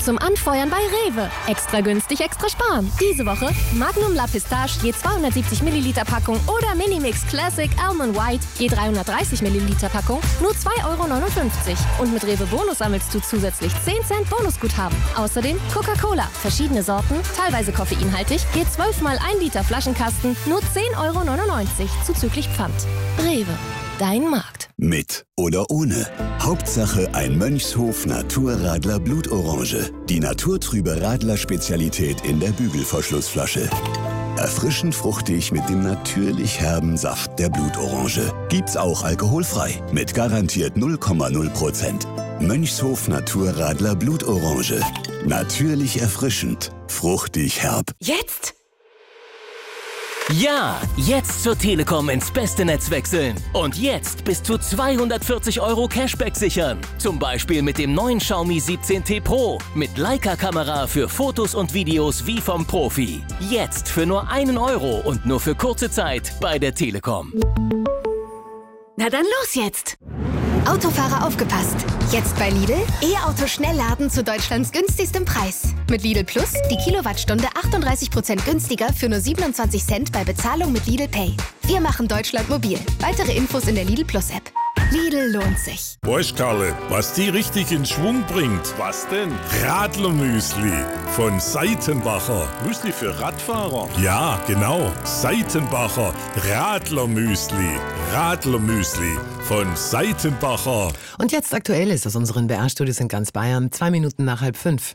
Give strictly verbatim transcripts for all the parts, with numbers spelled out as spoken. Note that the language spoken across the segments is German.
zum Anfeuern bei Rewe. Extra günstig, extra sparen. Diese Woche Magnum La Pistache je zweihundertsiebzig Milliliter Packung oder Minimix Classic Almond White je dreihundertdreißig Milliliter Packung nur zwei Euro neunundfünfzig. Und mit Rewe Bonus sammelst du zusätzlich zehn Cent Bonusguthaben. Außerdem Coca-Cola, verschiedene Sorten, teilweise koffeinhaltig, je zwölf mal ein Liter Flaschenkasten, nur zehn Euro neunundneunzig zuzüglich Pfand. Rewe, dein Markt. Mit oder ohne. Hauptsache ein Mönchshof Naturradler Blutorange. Die naturtrübe Radler-Spezialität in der Bügelverschlussflasche. Erfrischend fruchtig mit dem natürlich herben Saft der Blutorange. Gibt's auch alkoholfrei. Mit garantiert null Komma null Prozent. Mönchshof Naturradler Blutorange. Natürlich erfrischend. Fruchtig herb. Jetzt? Ja, jetzt zur Telekom ins beste Netz wechseln. Und jetzt bis zu zweihundertvierzig Euro Cashback sichern. Zum Beispiel mit dem neuen Xiaomi siebzehn T Pro. Mit Leica-Kamera für Fotos und Videos wie vom Profi. Jetzt für nur einen Euro und nur für kurze Zeit bei der Telekom. Na dann los jetzt! Autofahrer aufgepasst! Jetzt bei Lidl E-Auto Schnellladen zu Deutschlands günstigstem Preis. Mit Lidl Plus die Kilowattstunde achtunddreißig Prozent günstiger für nur siebenundzwanzig Cent bei Bezahlung mit Lidl Pay. Wir machen Deutschland mobil. Weitere Infos in der Lidl Plus App. Lidl lohnt sich. Weißt Karle, was die richtig in Schwung bringt? Was denn? Radlermüsli von Seitenbacher. Müsli für Radfahrer? Ja, genau. Seitenbacher Radlermüsli. Radlermüsli von Seitenbacher. Und jetzt Aktuelles aus unseren B R-Studios in ganz Bayern. Zwei Minuten nach halb fünf.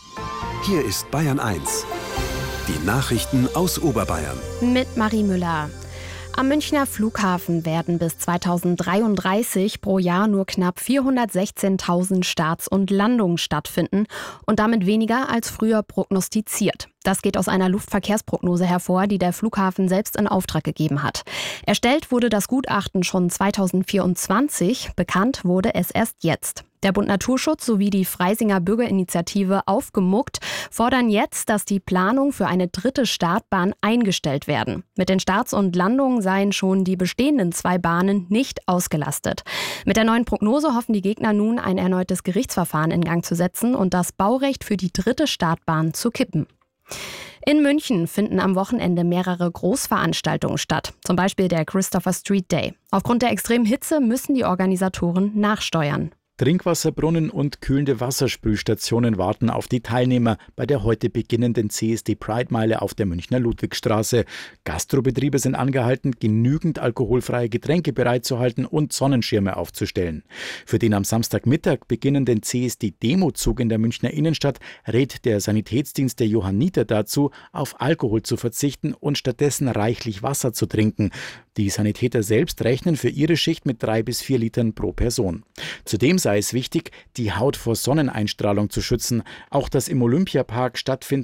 Hier ist Bayern eins. Die Nachrichten aus Oberbayern. Mit Marie Müller. Am Münchner Flughafen werden bis zweitausenddreiunddreißig pro Jahr nur knapp vierhundertsechzehntausend Starts und Landungen stattfinden und damit weniger als früher prognostiziert. Das geht aus einer Luftverkehrsprognose hervor, die der Flughafen selbst in Auftrag gegeben hat. Erstellt wurde das Gutachten schon zweitausendvierundzwanzig, bekannt wurde es erst jetzt. Der Bund Naturschutz sowie die Freisinger Bürgerinitiative Aufgemuckt fordern jetzt, dass die Planung für eine dritte Startbahn eingestellt werden. Mit den Starts und Landungen seien schon die bestehenden zwei Bahnen nicht ausgelastet. Mit der neuen Prognose hoffen die Gegner nun, ein erneutes Gerichtsverfahren in Gang zu setzen und das Baurecht für die dritte Startbahn zu kippen. In München finden am Wochenende mehrere Großveranstaltungen statt, zum Beispiel der Christopher Street Day. Aufgrund der extremen Hitze müssen die Organisatoren nachsteuern. Trinkwasserbrunnen und kühlende Wassersprühstationen warten auf die Teilnehmer bei der heute beginnenden C S D Pride-Meile auf der Münchner Ludwigstraße. Gastrobetriebe sind angehalten, genügend alkoholfreie Getränke bereitzuhalten und Sonnenschirme aufzustellen. Für den am Samstagmittag beginnenden C S D-Demozug in der Münchner Innenstadt rät der Sanitätsdienst der Johanniter dazu, auf Alkohol zu verzichten und stattdessen reichlich Wasser zu trinken. Die Sanitäter selbst rechnen für ihre Schicht mit drei bis vier Litern pro Person. Zudem sei es wichtig, die Haut vor Sonneneinstrahlung zu schützen. Auch das im Olympiapark stattfindende